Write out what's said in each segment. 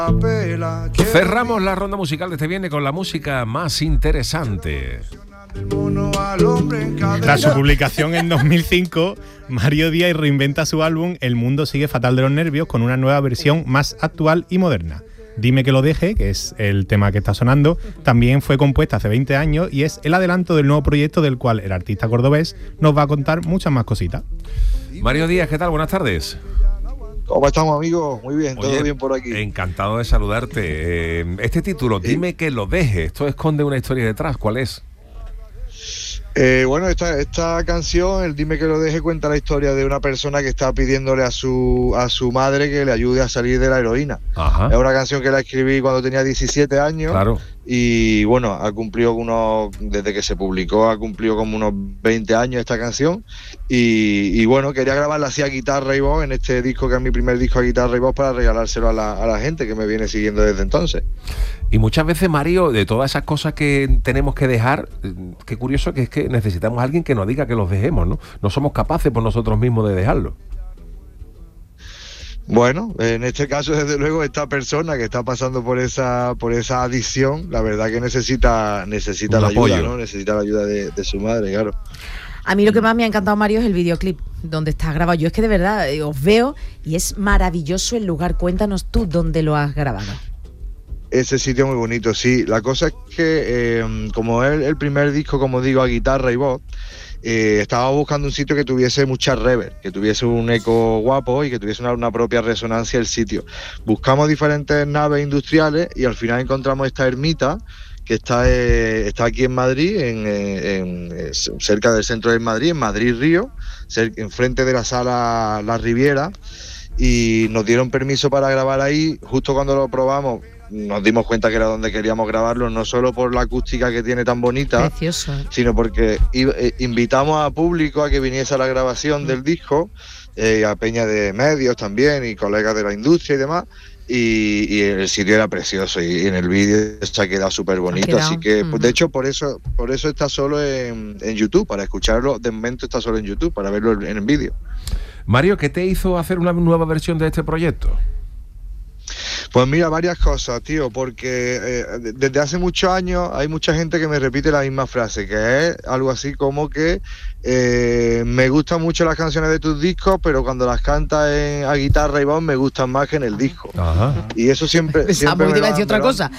Cerramos la ronda musical de este viernes con la música más interesante. Tras su publicación en 2005, Mario Díaz reinventa su álbum El mundo sigue fatal de los nervios con una nueva versión más actual y moderna. Dime que lo deje, que es el tema que está sonando, también fue compuesta hace 20 años y es el adelanto del nuevo proyecto del cual el artista cordobés nos va a contar muchas más cositas. Mario Díaz, ¿qué tal? Buenas tardes. ¿Cómo estamos, amigos? Muy bien, todo bien por aquí. Encantado de saludarte. Este título, Dime que lo deje, esto esconde una historia detrás, ¿cuál es? Bueno, esta canción, el Dime que lo deje, cuenta la historia de una persona que está pidiéndole a su madre que le ayude a salir de la heroína. Ajá. Es una canción que la escribí cuando tenía 17 años. Claro. Y bueno, ha cumplido desde que se publicó, ha cumplido como unos 20 años esta canción. Y bueno, quería grabarla así a guitarra y voz en este disco, que es mi primer disco a guitarra y voz, para regalárselo a la gente que me viene siguiendo desde entonces. Y muchas veces, Mario, de todas esas cosas que tenemos que dejar, qué curioso que es que necesitamos a alguien que nos diga que los dejemos, ¿no? No somos capaces por nosotros mismos de dejarlo. Bueno, en este caso, desde luego, esta persona que está pasando por esa adicción, la verdad que necesita la ayuda, ¿no? Necesita la ayuda de su madre, claro. A mí lo que más me ha encantado, Mario, es el videoclip donde está grabado. Yo es que de verdad os veo y es maravilloso el lugar. Cuéntanos tú dónde lo has grabado. Ese sitio muy bonito, sí. La cosa es que, como es el primer disco, como digo, a guitarra y voz, estaba buscando un sitio que tuviese mucha reverb, que tuviese un eco guapo y que tuviese una propia resonancia el sitio. Buscamos diferentes naves industriales y al final encontramos esta ermita que está aquí en Madrid, cerca del centro de Madrid, en Madrid Río, enfrente de la sala La Riviera, y nos dieron permiso para grabar ahí. Justo cuando lo probamos nos dimos cuenta que era donde queríamos grabarlo, no solo por la acústica que tiene tan bonita, precioso, sino porque invitamos a público a que viniese a la grabación del disco, a peña de medios también y colegas de la industria y demás, y el sitio era precioso y en el vídeo se ha quedado súper bonito, así que de hecho por eso está solo en YouTube, para escucharlo. De momento está solo en YouTube, para verlo en el vídeo. Mario, ¿qué te hizo hacer una nueva versión de este proyecto? Pues mira, varias cosas, tío, porque desde hace muchos años hay mucha gente que me repite la misma frase, que es algo así como que me gustan mucho las canciones de tus discos, pero cuando las cantas a guitarra y voz me gustan más que en el disco. Ajá. Y eso siempre que te iba a decir otra cosa.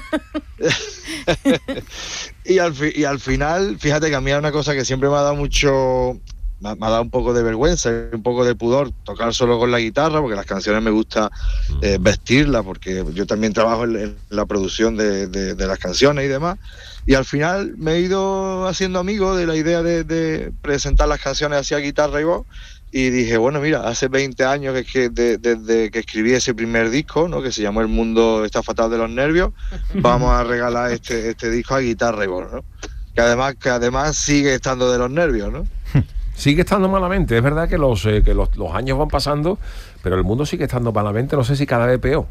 y al final, fíjate que a mí es una cosa que siempre me ha dado mucho... Me ha dado un poco de vergüenza, un poco de pudor tocar solo con la guitarra, porque las canciones me gusta vestirlas, porque yo también trabajo en la producción de las canciones y demás. Y al final me he ido haciendo amigo de la idea de presentar las canciones así a guitarra y voz. Y dije, bueno, mira, hace 20 años desde que escribí ese primer disco, ¿no?, que se llamó El mundo está fatal de los nervios, vamos a regalar este disco a guitarra y voz, ¿no? Que además sigue estando de los nervios, ¿no? Sigue estando malamente, es verdad que los años van pasando, pero el mundo sigue estando malamente, no sé si cada vez peor.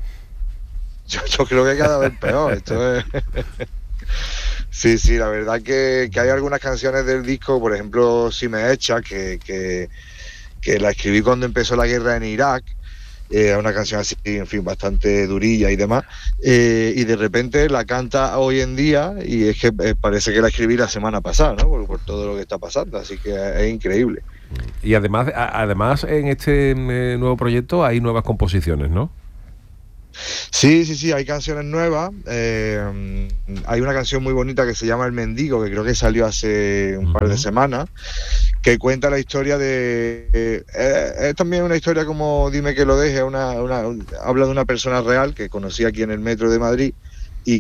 Yo creo que cada vez peor, esto es... Sí, la verdad que hay algunas canciones del disco, por ejemplo, Si me echas, que la escribí cuando empezó la guerra en Irak, una canción así, en fin, bastante durilla y demás, y de repente la canta hoy en día y es que parece que la escribí la semana pasada, ¿no? Por todo lo que está pasando, así que es increíble. Y además en este nuevo proyecto hay nuevas composiciones, ¿no? Sí, hay canciones nuevas. Hay una canción muy bonita que se llama El Mendigo, que creo que salió hace un par de semanas, que cuenta la historia es también una historia como Dime que lo deje, habla de una persona real que conocí aquí en el metro de Madrid y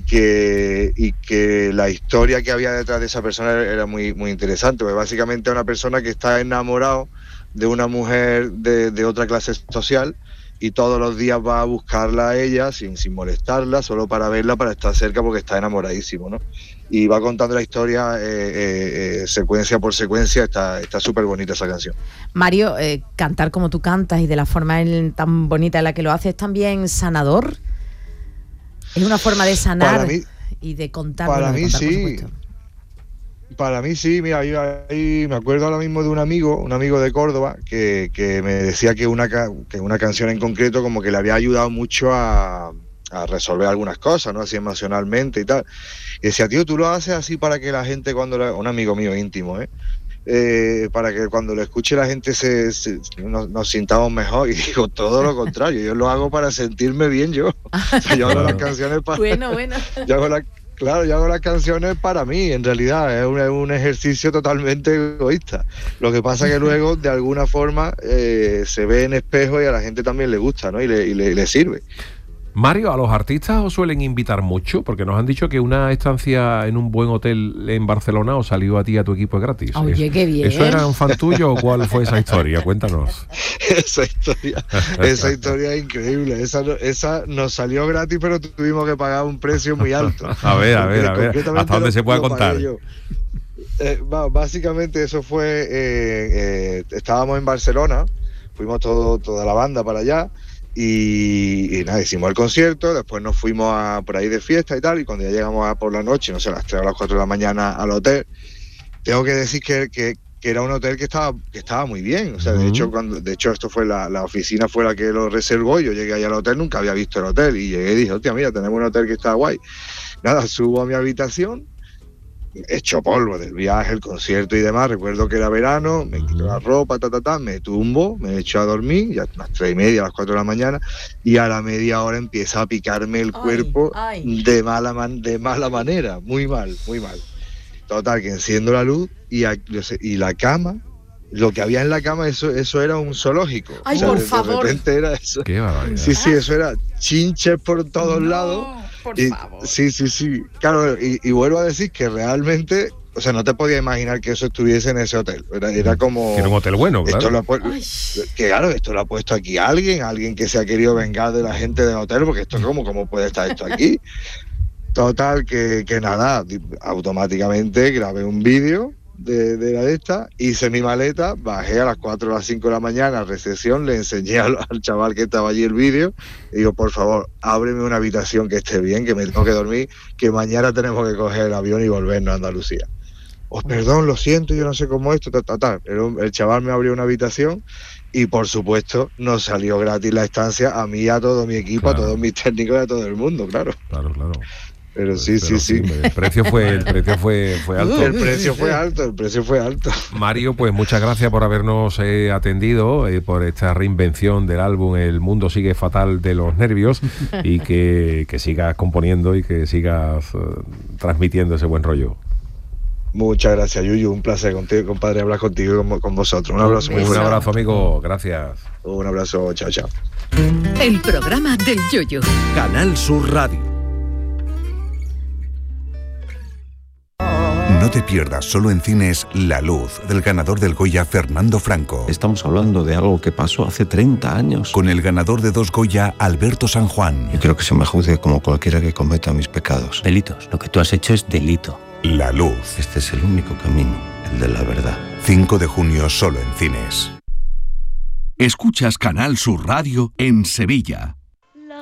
que la historia que había detrás de esa persona era muy, muy interesante, porque básicamente es una persona que está enamorado de una mujer de otra clase social, y todos los días va a buscarla a ella sin molestarla, solo para verla, para estar cerca, porque está enamoradísimo, ¿no? Y va contando la historia secuencia por secuencia. Está súper bonita esa canción. Mario, cantar como tú cantas y de la forma tan bonita en la que lo haces, ¿es también sanador? ¿Es una forma de sanar y de contar? Para mí sí. Para mí sí, mira, ahí me acuerdo ahora mismo de un amigo de Córdoba que me decía que una canción en concreto como que le había ayudado mucho a resolver algunas cosas, ¿no? Así emocionalmente y tal. Y decía, tío, tú lo haces así para que la gente un amigo mío íntimo, para que cuando lo escuche la gente nos sintamos mejor. Y digo, todo lo contrario, yo lo hago para sentirme bien yo. O sea, yo hago las canciones para... Bueno. Yo hago las canciones para mí, en realidad, es un ejercicio totalmente egoísta. Lo que pasa que luego, de alguna forma, se ve en espejo y a la gente también le gusta, ¿no? Y le sirve. Mario, ¿a los artistas os suelen invitar mucho? Porque nos han dicho que una estancia en un buen hotel en Barcelona os salió a ti y a tu equipo gratis. Oye, qué bien. ¿Eso era un fan tuyo o cuál fue esa historia? Cuéntanos. Esa historia es increíble. Esa nos salió gratis, pero tuvimos que pagar un precio muy alto. A ver. ¿Hasta dónde se puede contar? Básicamente eso fue... estábamos en Barcelona, fuimos toda la banda para allá. Y nada, hicimos el concierto, después nos fuimos por ahí de fiesta y tal, y cuando ya llegamos por la noche, no sé, a las 3 o las 4 de la mañana al hotel, tengo que decir que era un hotel que estaba muy bien. O sea, de hecho esto fue la oficina fue la que lo reservó, y yo llegué ahí al hotel, nunca había visto el hotel, y llegué y dije, hostia, mira, tenemos un hotel que está guay. Nada, subo a mi habitación, hecho polvo del viaje, el concierto y demás. Recuerdo que era verano, me quito la ropa, me tumbo, me echo a dormir, ya a las 3:30, a las 4 de la mañana, y a la media hora empieza a picarme el cuerpo de mala manera, muy mal. Total, que enciendo la luz y la cama, lo que había en la cama, eso era un zoológico. ¡Ay, por favor! De repente era eso. ¡Qué barbaridad! Sí, eso era chinches por todos lados. Por favor. Sí. Claro, y vuelvo a decir que realmente, o sea, no te podías imaginar que eso estuviese en ese hotel. Era como... Era un hotel bueno, claro. Esto lo ha puesto aquí alguien que se ha querido vengar de la gente del hotel, porque esto ¿cómo puede estar esto aquí? Total, que nada, automáticamente grabé un vídeo de esta, hice mi maleta, bajé a las 4 o las 5 de la mañana a recepción, le enseñé al chaval que estaba allí el vídeo, y digo, por favor, ábreme una habitación que esté bien, que me tengo que dormir, que mañana tenemos que coger el avión y volvernos a Andalucía. Perdón, lo siento, yo no sé cómo esto, Pero el chaval me abrió una habitación y, por supuesto, nos salió gratis la estancia a mí y a todo mi equipo, a todos mis técnicos y a todo el mundo, claro. Claro. Pero sí. El precio fue alto. El precio fue alto. Mario, pues muchas gracias por habernos atendido, por esta reinvención del álbum El mundo sigue fatal de los nervios, y que sigas componiendo y que sigas transmitiendo ese buen rollo. Muchas gracias, Yuyu. Un placer contigo, compadre, hablar contigo y con vosotros. Un abrazo muy fuerte. Un abrazo, amigo. Gracias. Un abrazo. Chao. El programa del Yuyu. Canal Sur Radio. No te pierdas solo en cines La Luz, del ganador del Goya Fernando Franco. Estamos hablando de algo que pasó hace 30 años. Con el ganador de 2 Goya, Alberto San Juan. Yo quiero que se me juzgue como cualquiera que cometa mis pecados. Delitos. Lo que tú has hecho es delito. La Luz. Este es el único camino, el de la verdad. 5 de junio solo en cines. Escuchas Canal Sur Radio en Sevilla. La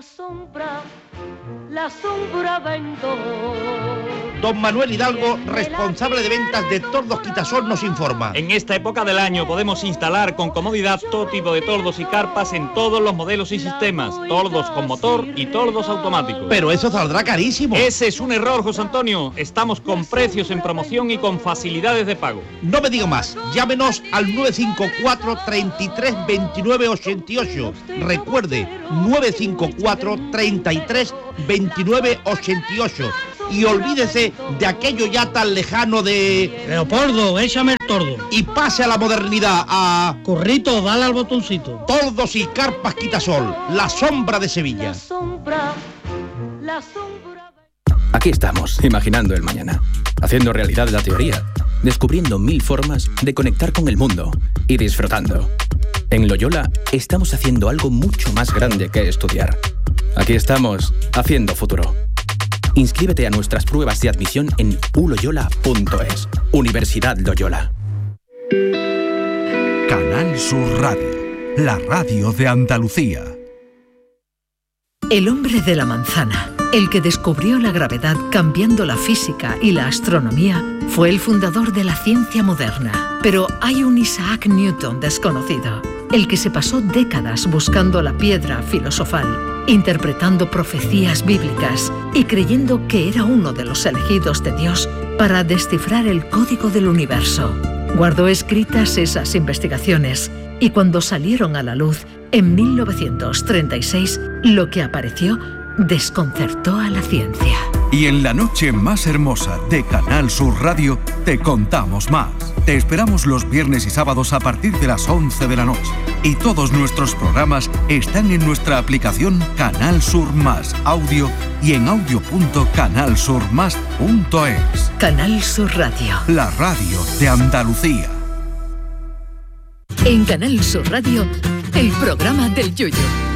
sombra vendó. Don Manuel Hidalgo, responsable de ventas de Tordos Quitasol, nos informa. En esta época del año podemos instalar con comodidad todo tipo de tordos y carpas en todos los modelos y sistemas. Tordos con motor y tordos automáticos. Pero eso saldrá carísimo. Ese es un error, José Antonio. Estamos con precios en promoción y con facilidades de pago. No me digo más. Llámenos al 954 33 29 88. Recuerde, 954 33 29 88. Y olvídese de aquello ya tan lejano de... Leopoldo, échame el tordo. Y pase a la modernidad, a... Corrito, dale al botoncito. Tordos y carpas Quitasol, la sombra de Sevilla. La sombra... Aquí estamos, imaginando el mañana, haciendo realidad la teoría, descubriendo 1000 formas de conectar con el mundo y disfrutando. En Loyola estamos haciendo algo mucho más grande que estudiar. Aquí estamos, haciendo futuro. Inscríbete a nuestras pruebas de admisión en uloyola.es. Universidad Loyola. Canal Sur Radio, la radio de Andalucía. El hombre de la manzana, el que descubrió la gravedad cambiando la física y la astronomía, fue el fundador de la ciencia moderna. Pero hay un Isaac Newton desconocido. el que se pasó décadas buscando la piedra filosofal, interpretando profecías bíblicas y creyendo que era uno de los elegidos de Dios para descifrar el código del universo. Guardó escritas esas investigaciones y cuando salieron a la luz en 1936, lo que apareció desconcertó a la ciencia. Y en la noche más hermosa de Canal Sur Radio te contamos más. Te esperamos los viernes y sábados a partir de las 11 de la noche. Y todos nuestros programas están en nuestra aplicación Canal Sur Más Audio y en audio.canalsurmas.es. Canal Sur Radio. La radio de Andalucía. En Canal Sur Radio, el programa del Yoyo.